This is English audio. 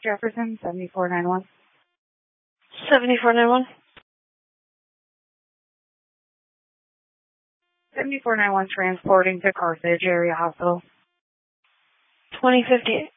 Jefferson, 7491. 7491. 7491 transporting to Carthage Area Hospital. 2058.